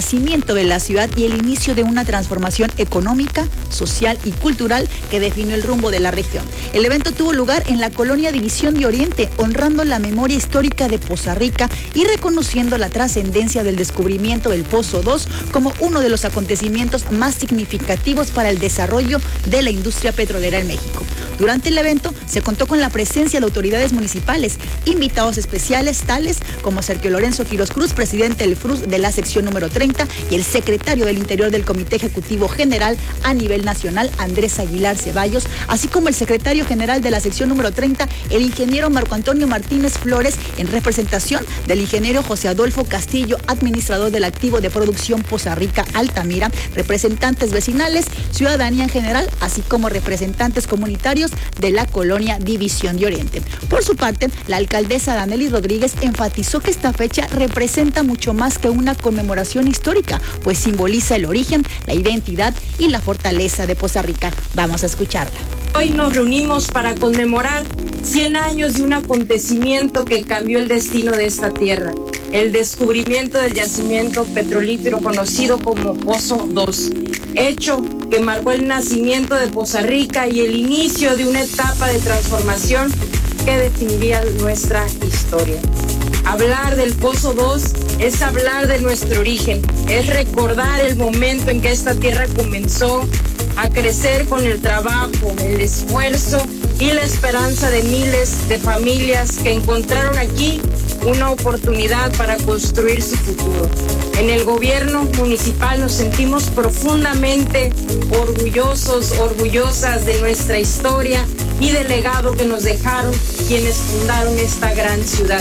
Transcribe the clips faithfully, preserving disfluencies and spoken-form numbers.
crecimiento de la ciudad y el inicio de una transformación económica, social y cultural que definió el rumbo de la región. El evento tuvo lugar en la colonia División de Oriente, honrando la memoria histórica de Poza Rica y reconociendo la trascendencia del descubrimiento del Pozo dos como uno de los acontecimientos más significativos para el desarrollo de la industria petrolera en México. Durante el evento se contó con la presencia de autoridades municipales, invitados especiales tales como Sergio Lorenzo Quirós Cruz, presidente del F R U S de la sección número treinta, y el secretario del Interior del Comité Ejecutivo General a nivel nacional, Andrés Aguilar Ceballos, así como el secretario general de la sección número treinta, el ingeniero Marco Antonio Martínez Flores, en representación del ingeniero José Adolfo Castillo, administrador del activo de producción Poza Rica Altamira, representantes vecinales, ciudadanía en general, así como representantes comunitarios de la colonia División de Oriente. Por su parte, la alcaldesa Danely Rodríguez enfatizó que esta fecha representa mucho más que una conmemoración histórica, pues simboliza el origen, la identidad y la fortaleza de Poza Rica. Vamos a escucharla. Hoy nos reunimos para conmemorar cien años de un acontecimiento que cambió el destino de esta tierra, el descubrimiento del yacimiento petrolífero conocido como Pozo dos, hecho que marcó el nacimiento de Poza Rica y el inicio de una etapa de transformación que definiría nuestra historia. Hablar del Pozo dos es hablar de nuestro origen, es recordar el momento en que esta tierra comenzó a crecer con el trabajo, el esfuerzo y la esperanza de miles de familias que encontraron aquí una oportunidad para construir su futuro. En el gobierno municipal nos sentimos profundamente orgullosos, orgullosas de nuestra historia y del legado que nos dejaron quienes fundaron esta gran ciudad.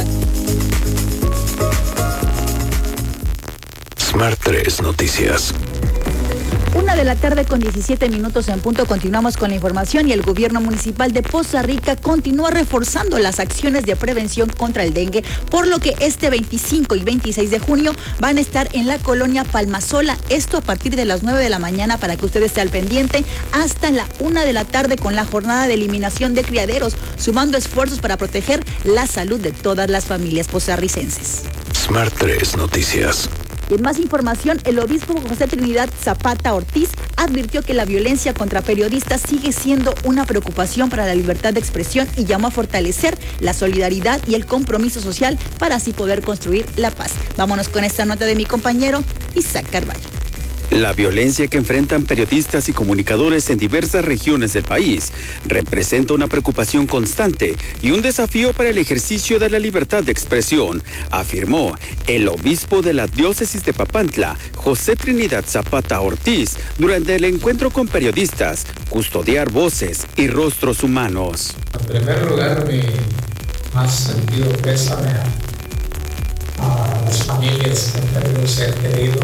Smart tres Noticias. Una de la tarde con diecisiete minutos en punto. Continuamos con la información y el gobierno municipal de Poza Rica continúa reforzando las acciones de prevención contra el dengue, por lo que este veinticinco y veintiséis de junio van a estar en la colonia Palmasola, esto a partir de las nueve de la mañana para que usted esté al pendiente, hasta la una de la tarde con la jornada de eliminación de criaderos, sumando esfuerzos para proteger la salud de todas las familias pozarricenses. Smart tres Noticias. Y en más información, el obispo José Trinidad Zapata Ortiz advirtió que la violencia contra periodistas sigue siendo una preocupación para la libertad de expresión y llamó a fortalecer la solidaridad y el compromiso social para así poder construir la paz. Vámonos con esta nota de mi compañero Isaac Carvalho. La violencia que enfrentan periodistas y comunicadores en diversas regiones del país representa una preocupación constante y un desafío para el ejercicio de la libertad de expresión, afirmó el obispo de la diócesis de Papantla, José Trinidad Zapata Ortiz, durante el encuentro con periodistas, Custodiar Voces y Rostros Humanos. En primer lugar, mi más sentido pésame a, a las familias que han perdido ser querido.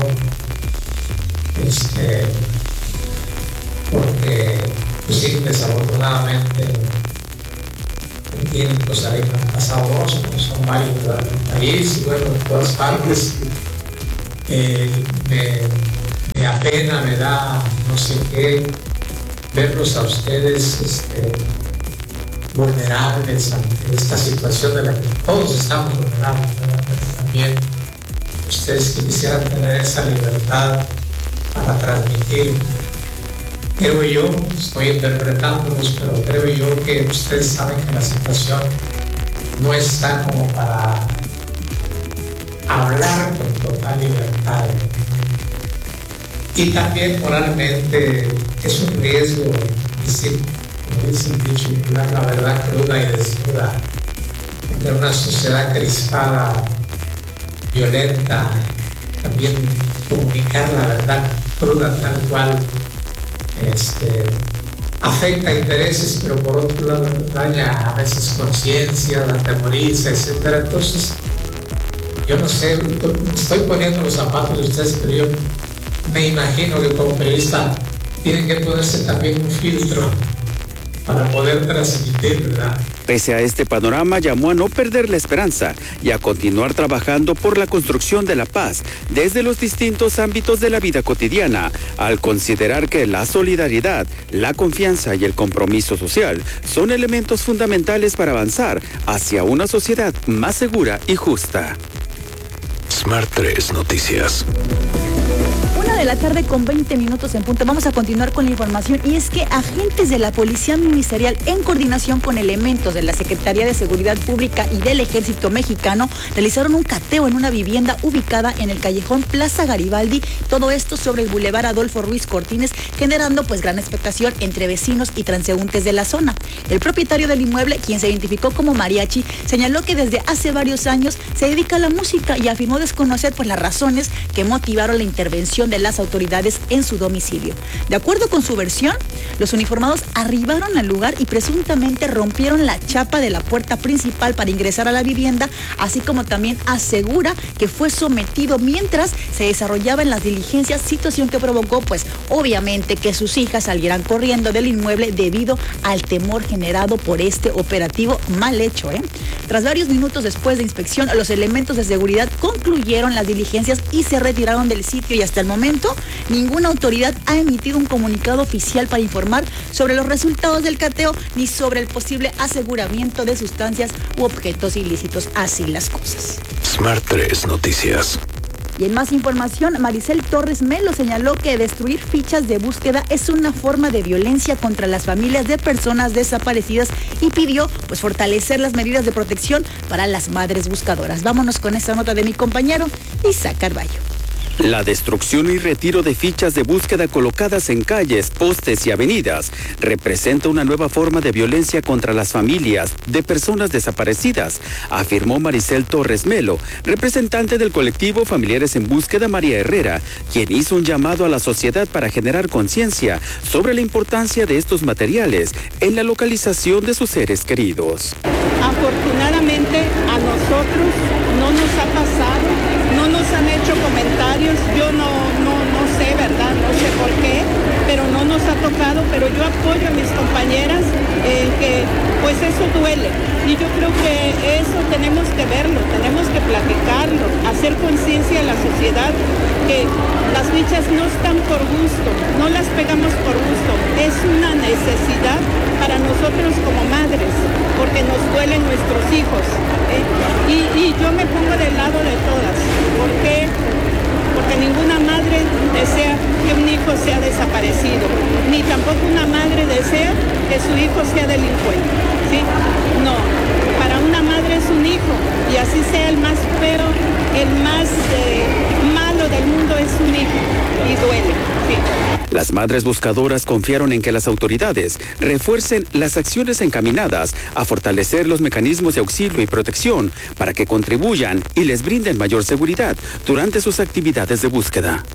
Este, porque pues sí, desafortunadamente aquí en Costa Rica han pasado dos, pues son varios en el país y bueno, en todas partes. Eh, me, me apena, me da no sé qué verlos a ustedes este, vulnerables ante esta situación de la que todos estamos vulnerables, pero también ustedes que quisieran tener esa libertad para transmitir. Creo yo, estoy interpretándolos, pero creo yo que ustedes saben que la situación no está como para hablar con total libertad. Y también moralmente es un riesgo decir, como dicen dicho, hablar la verdad cruda y desnuda entre una sociedad crispada, violenta, también comunicar la verdad cruda tal cual este, afecta intereses, pero por otro lado daña a veces conciencia, la atemoriza, etcétera. Entonces, yo no sé, estoy poniendo los zapatos de ustedes, pero yo me imagino que como periodista tienen que ponerse también un filtro para poder transmitir, ¿verdad? Pese a este panorama, llamó a no perder la esperanza y a continuar trabajando por la construcción de la paz desde los distintos ámbitos de la vida cotidiana, al considerar que la solidaridad, la confianza y el compromiso social son elementos fundamentales para avanzar hacia una sociedad más segura y justa. Smart tres Noticias. la tarde con veinte minutos en punto. Vamos a continuar con la información y es que agentes de la Policía Ministerial en coordinación con elementos de la Secretaría de Seguridad Pública y del Ejército Mexicano realizaron un cateo en una vivienda ubicada en el callejón Plaza Garibaldi, todo esto sobre el Boulevard Adolfo Ruiz Cortines, generando pues gran expectación entre vecinos y transeúntes de la zona. El propietario del inmueble, quien se identificó como Mariachi, señaló que desde hace varios años se dedica a la música y afirmó desconocer pues las razones que motivaron la intervención de las autoridades en su domicilio. De acuerdo con su versión, los uniformados arribaron al lugar y presuntamente rompieron la chapa de la puerta principal para ingresar a la vivienda, así como también asegura que fue sometido mientras se desarrollaban las diligencias, situación que provocó pues obviamente que sus hijas salieran corriendo del inmueble debido al temor generado por este operativo mal hecho, ¿eh? Tras varios minutos después de inspección, los elementos de seguridad concluyeron las diligencias y se retiraron del sitio, y hasta el momento ninguna autoridad ha emitido un comunicado oficial para informar sobre los resultados del cateo ni sobre el posible aseguramiento de sustancias u objetos ilícitos. Así las cosas. Smart tres Noticias. Y en más información, Maricel Torres Melo señaló que destruir fichas de búsqueda es una forma de violencia contra las familias de personas desaparecidas y pidió pues fortalecer las medidas de protección para las madres buscadoras. Vámonos con esta nota de mi compañero Isaac Carballo. La destrucción y retiro de fichas de búsqueda colocadas en calles, postes y avenidas representa una nueva forma de violencia contra las familias de personas desaparecidas, afirmó Maricel Torres Melo, representante del colectivo Familiares en Búsqueda María Herrera, quien hizo un llamado a la sociedad para generar conciencia sobre la importancia de estos materiales en la localización de sus seres queridos. Afortunadamente a nosotros no nos ha pasado, no nos han hecho comentarios, yo no, no, no sé, ¿verdad? No sé por qué, pero no nos ha tocado, pero yo apoyo a mis compañeras en que pues eso duele. Y yo creo que eso tenemos que verlo, tenemos que platicarlo, hacer conciencia a la sociedad que las fichas no están por gusto, no las pegamos por gusto, es una necesidad para nosotros como madres, porque nos duelen nuestros hijos, ¿eh? y, y yo me pongo del lado de todas. ¿Por qué? Porque ninguna madre desea que un hijo sea desaparecido, ni tampoco una madre desea que su hijo sea delincuente, ¿sí? No, para una madre es un hijo, y así sea el más feo, el más eh, malo del mundo, es un hijo, y duele, sí. Las madres buscadoras confiaron en que las autoridades refuercen las acciones encaminadas a fortalecer los mecanismos de auxilio y protección para que contribuyan y les brinden mayor seguridad durante sus actividades de búsqueda.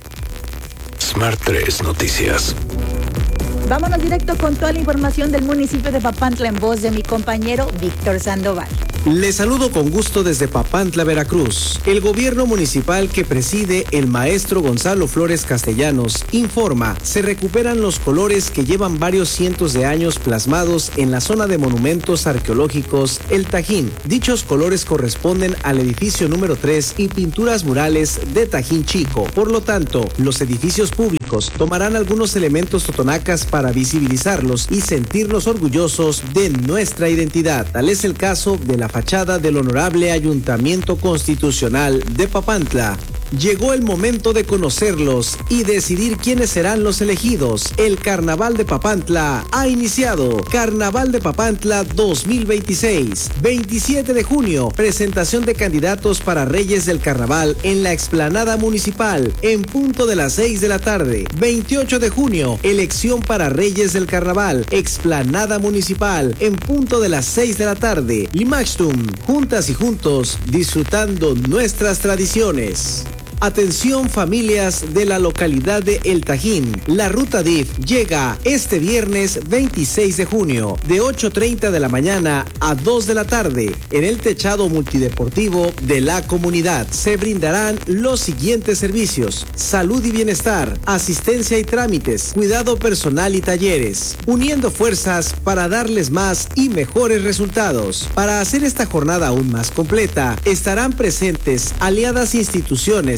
Smart tres Noticias. Vámonos directo con toda la información del municipio de Papantla en voz de mi compañero Víctor Sandoval. Les saludo con gusto desde Papantla, Veracruz. El gobierno municipal que preside el maestro Gonzalo Flores Castellanos informa, se recuperan los colores que llevan varios cientos de años plasmados en la zona de monumentos arqueológicos El Tajín. Dichos colores corresponden al edificio número tres y pinturas murales de Tajín Chico. Por lo tanto, los edificios públicos tomarán algunos elementos totonacas para visibilizarlos y sentirnos orgullosos de nuestra identidad. Tal es el caso de la fachada del Honorable Ayuntamiento Constitucional de Papantla. Llegó el momento de conocerlos y decidir quiénes serán los elegidos. El Carnaval de Papantla ha iniciado. Carnaval de Papantla dos mil veintiséis. veintisiete de junio, presentación de candidatos para Reyes del Carnaval en la explanada municipal, en punto de las seis de la tarde. veintiocho de junio, elección para Reyes del Carnaval, explanada municipal, en punto de las seis de la tarde. Limaxtum, juntas y juntos, disfrutando nuestras tradiciones. Atención familias de la localidad de El Tajín. La ruta D I F llega este viernes veintiséis de junio de ocho treinta de la mañana a dos de la tarde en el techado multideportivo de la comunidad. Se brindarán los siguientes servicios: salud y bienestar, asistencia y trámites, cuidado personal y talleres, uniendo fuerzas para darles más y mejores resultados. Para hacer esta jornada aún más completa, estarán presentes aliadas instituciones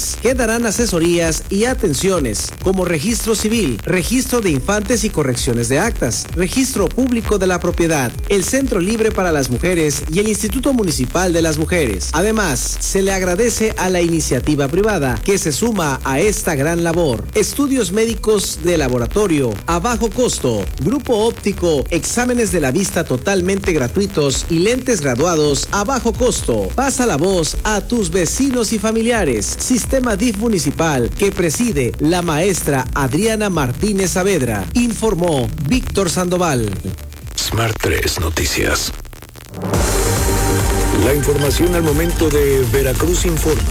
Yunes, que darán asesorías y atenciones como registro civil, registro de infantes y correcciones de actas, registro público de la propiedad, el Centro Libre para las Mujeres y el Instituto Municipal de las Mujeres. Además, se le agradece a la iniciativa privada que se suma a esta gran labor. Estudios médicos de laboratorio a bajo costo, grupo óptico, exámenes de la vista totalmente gratuitos y lentes graduados a bajo costo. Pasa la voz a tus vecinos y familiares. Sistema D I F municipal que preside la maestra Adriana Martínez Saavedra. Informó Víctor Sandoval. Smart tres Noticias. La información al momento de Veracruz Informa.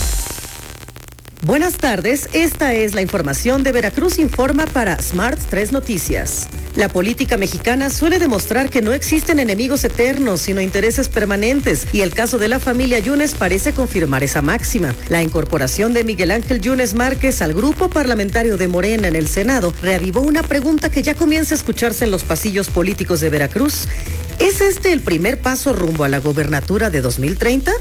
Buenas tardes, esta es la información de Veracruz Informa para Smart tres Noticias. La política mexicana suele demostrar que no existen enemigos eternos, sino intereses permanentes, y el caso de la familia Yunes parece confirmar esa máxima. La incorporación de Miguel Ángel Yunes Márquez al grupo parlamentario de Morena en el Senado reavivó una pregunta que ya comienza a escucharse en los pasillos políticos de Veracruz. ¿Es este el primer paso rumbo a la gobernatura de dos mil treinta?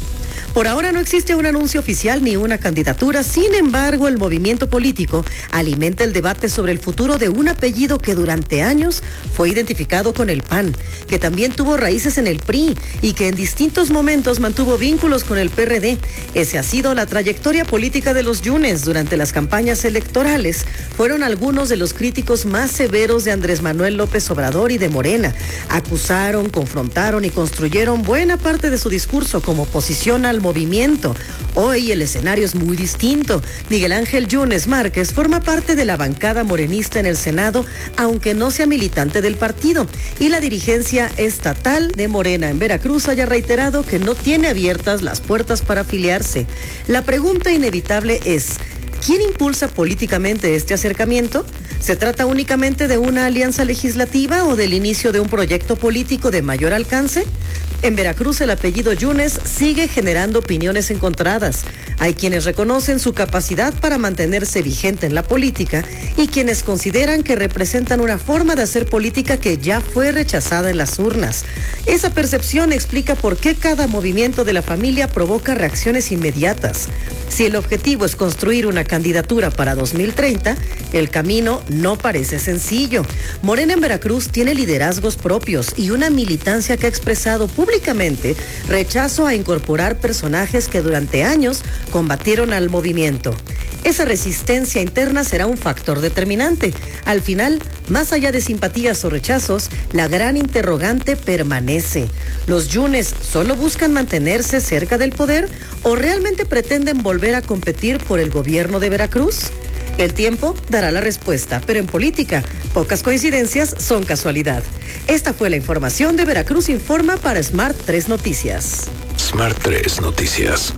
Por ahora no existe un anuncio oficial ni una candidatura, sin embargo, el movimiento político alimenta el debate sobre el futuro de un apellido que durante años fue identificado con el P A N, que también tuvo raíces en el P R I y que en distintos momentos mantuvo vínculos con el P R D. Esa ha sido la trayectoria política de los Yunes durante las campañas electorales. Fueron algunos de los críticos más severos de Andrés Manuel López Obrador y de Morena. Acusaron, confrontaron y construyeron buena parte de su discurso como oposición al movimiento. Hoy el escenario es muy distinto. Miguel Ángel Yunes Márquez forma parte de la bancada morenista en el Senado, aunque no sea militante del partido, y la dirigencia estatal de Morena en Veracruz haya reiterado que no tiene abiertas las puertas para afiliarse. La pregunta inevitable es: ¿quién impulsa políticamente este acercamiento? ¿Se trata únicamente de una alianza legislativa o del inicio de un proyecto político de mayor alcance? En Veracruz el apellido Yunes sigue generando opiniones encontradas. Hay quienes reconocen su capacidad para mantenerse vigente en la política y quienes consideran que representan una forma de hacer política que ya fue rechazada en las urnas. Esa percepción explica por qué cada movimiento de la familia provoca reacciones inmediatas. Si el objetivo es construir una candidatura para dos mil treinta, el camino no parece sencillo. Morena en Veracruz tiene liderazgos propios y una militancia que ha expresado públicamente rechazo a incorporar personajes que durante años combatieron al movimiento. Esa resistencia interna será un factor determinante. Al final, más allá de simpatías o rechazos, la gran interrogante permanece. ¿Los Yunes solo buscan mantenerse cerca del poder o realmente pretenden volver a competir por el gobierno de Veracruz? El tiempo dará la respuesta, pero en política, pocas coincidencias son casualidad. Esta fue la información de Veracruz Informa para Smart tres Noticias. Smart tres Noticias.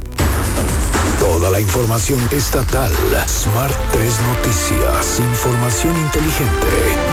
Toda la información estatal. Smart tres Noticias. Información inteligente.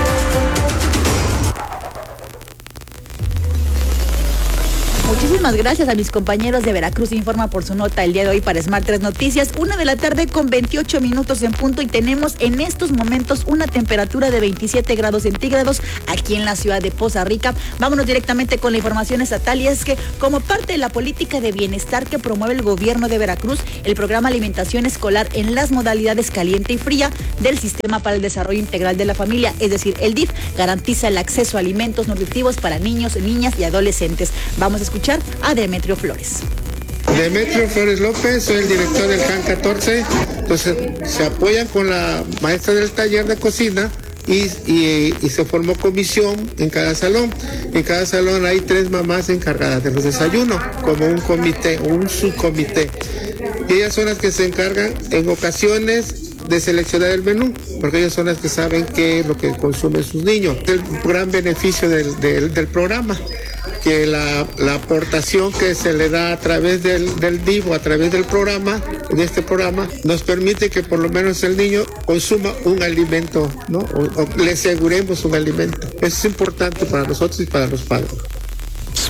Muchísimas gracias a mis compañeros de Veracruz Informa por su nota el día de hoy para Smart tres Noticias. Una de la tarde con veintiocho minutos en punto y tenemos en estos momentos una temperatura de veintisiete grados centígrados aquí en la ciudad de Poza Rica. Vámonos directamente con la información estatal y es que como parte de la política de bienestar que promueve el gobierno de Veracruz, el programa Alimentación Escolar en las modalidades caliente y fría del Sistema para el Desarrollo Integral de la Familia, es decir, el D I F, garantiza el acceso a alimentos nutritivos para niños, niñas y adolescentes. Vamos a escuchar a Demetrio Flores. Demetrio Flores López, soy el director del C A N catorce. Entonces se apoyan con la maestra del taller de cocina y, y, y se formó comisión en cada salón. En cada salón hay tres mamás encargadas de los desayunos, como un comité, un subcomité. Y ellas son las que se encargan en ocasiones de seleccionar el menú, porque ellas son las que saben qué es lo que consumen sus niños. Es el gran beneficio del, del, del programa, que la, la aportación que se le da a través del, del D I V o a través del programa, en este programa, nos permite que por lo menos el niño consuma un alimento, ¿no? O, o le aseguremos un alimento. Eso es importante para nosotros y para los padres.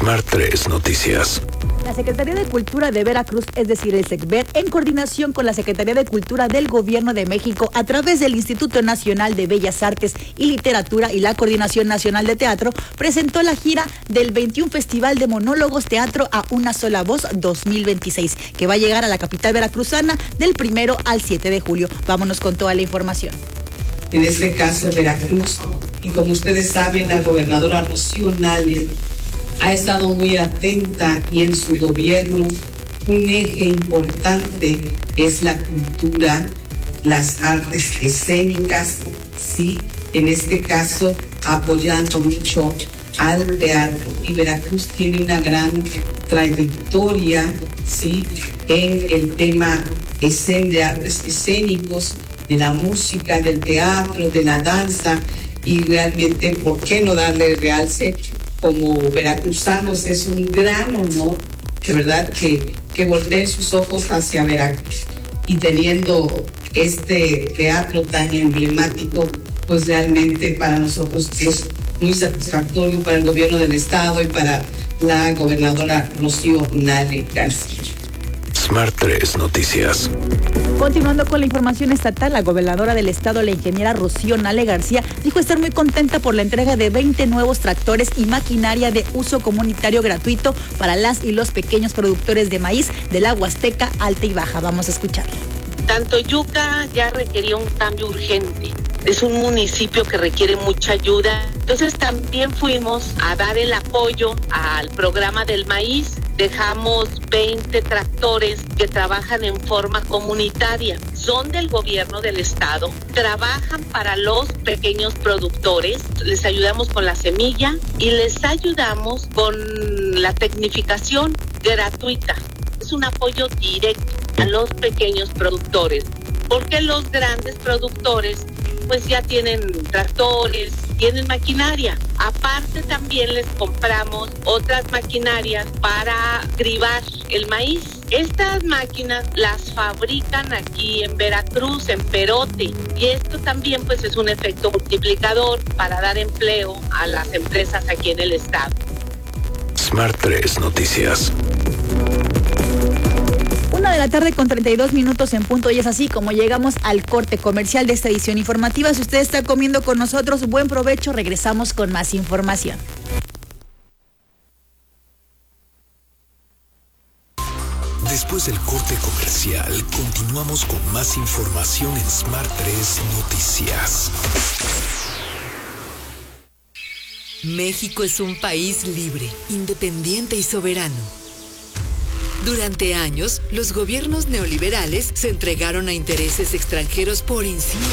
Smart tres Noticias. La Secretaría de Cultura de Veracruz, es decir, el SECVER, en coordinación con la Secretaría de Cultura del Gobierno de México, a través del Instituto Nacional de Bellas Artes y Literatura y la Coordinación Nacional de Teatro, presentó la gira del veintiún Festival de Monólogos Teatro a una sola voz dos mil veintiséis, que va a llegar a la capital veracruzana del primero al siete de julio. Vámonos con toda la información. En este caso, Veracruz, y como ustedes saben, la gobernadora Rocío Nale ha estado muy atenta y en su gobierno un eje importante es la cultura, las artes escénicas, sí, en este caso apoyando mucho al teatro. Y Veracruz tiene una gran trayectoria, sí, en el tema de artes escénicos, de la música, del teatro, de la danza, y realmente, ¿por qué no darle realce? Como veracruzanos es un gran honor, de verdad, que, que volteen sus ojos hacia Veracruz. Y teniendo este teatro tan emblemático, pues realmente para nosotros es muy satisfactorio, para el gobierno del estado y para la gobernadora Rocío Nale García. Smart tres Noticias. Continuando con la información estatal, la gobernadora del estado, la ingeniera Rocío Nale García, dijo estar muy contenta por la entrega de veinte nuevos tractores y maquinaria de uso comunitario gratuito para las y los pequeños productores de maíz de la Huasteca Alta y Baja. Vamos a escucharlo. Tanto Yuca ya requería un cambio urgente. Es un municipio que requiere mucha ayuda. Entonces también fuimos a dar el apoyo al programa del maíz. Dejamos veinte tractores que trabajan en forma comunitaria. Son del gobierno del estado. Trabajan para los pequeños productores. Les ayudamos con la semilla y les ayudamos con la tecnificación gratuita. Es un apoyo directo a los pequeños productores, porque los grandes productores pues ya tienen tractores, tienen maquinaria. Aparte también les compramos otras maquinarias para cribar el maíz. Estas máquinas las fabrican aquí en Veracruz, en Perote, y esto también pues es un efecto multiplicador para dar empleo a las empresas aquí en el estado. Smart tres Noticias. Una de la tarde con treinta y dos minutos en punto, y es así como llegamos al corte comercial de esta edición informativa. Si usted está comiendo con nosotros, buen provecho. Regresamos con más información. Después del corte comercial, continuamos con más información en Smart tres Noticias. México es un país libre, independiente y soberano. Durante años, los gobiernos neoliberales se entregaron a intereses extranjeros por encima